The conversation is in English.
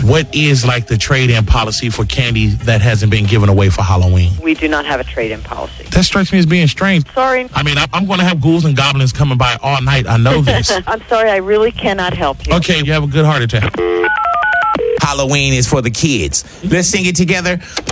What is like the trade-in policy for candy that hasn't been given away for Halloween? We do not have a trade-in policy. That strikes me as being strange. Sorry. I mean, I'm going to have ghouls and goblins coming by all night. I know this. I'm sorry, I really cannot help you. Okay, you have a good heart attack. Halloween is for the kids. Let's sing it together.